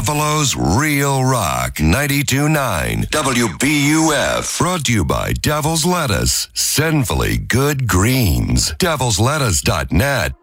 Buffalo's Real Rock 92.9 WBUF. Brought to you by Devil's Lettuce. Sinfully good greens. Devil'sLettuce.net.